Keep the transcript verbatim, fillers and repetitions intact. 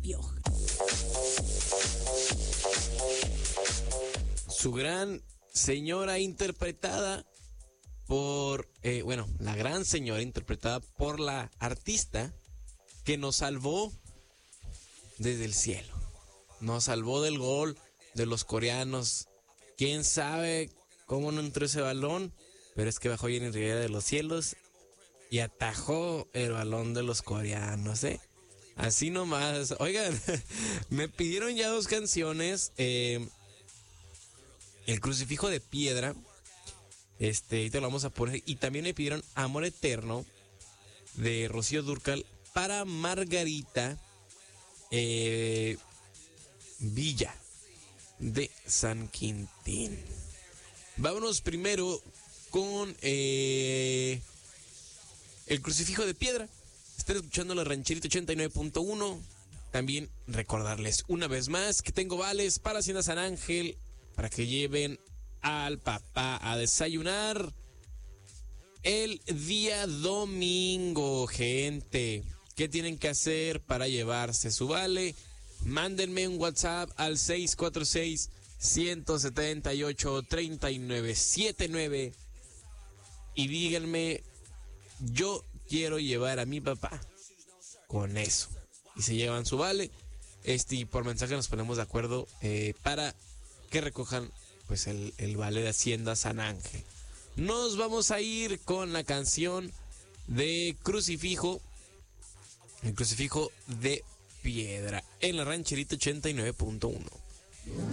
Pioja. Su gran señora interpretada por, eh, bueno, la gran señora interpretada por la artista que nos salvó desde el cielo. Nos salvó del gol de los coreanos. ¿Quién sabe cómo no entró ese balón? Pero es que bajó Jenny Rivera de los cielos y atajó el balón de los coreanos, ¿eh? Así nomás. Oigan, me pidieron ya dos canciones. Eh, el crucifijo de piedra. Este, y te lo vamos a poner. Y también me pidieron Amor Eterno de Rocío Dúrcal para Margarita eh, Villa de San Quintín. Vámonos primero con eh, el crucifijo de piedra. Están escuchando la Rancherita ochenta y nueve punto uno. También recordarles una vez más que tengo vales para Hacienda San Ángel para que lleven al papá a desayunar el día domingo, gente. ¿Qué tienen que hacer para llevarse su vale? Mándenme un WhatsApp al seis cuatro seis, uno siete ocho, tres nueve siete nueve y díganme, yo quiero llevar a mi papá. Con eso. Y se llevan su vale. Este, y por mensaje nos ponemos de acuerdo eh, para que recojan pues el, el vale de Hacienda San Ángel. Nos vamos a ir con la canción de Crucifijo. El crucifijo de piedra en la Rancherita ochenta y nueve punto uno.